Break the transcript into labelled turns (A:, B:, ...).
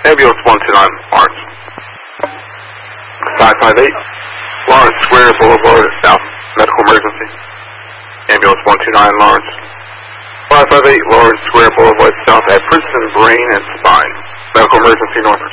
A: Ambulance 129 Lawrence. 558 Lawrence Square Boulevard South. Medical emergency. Ambulance 129 Lawrence. 558 Lawrence Square Boulevard South at Princeton Brain and Spine. Medical emergency North.